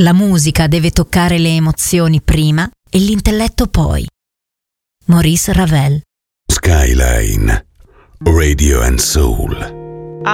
La musica deve toccare le emozioni prima e l'intelletto poi. Maurice Ravel. Skyline, Radio and Soul.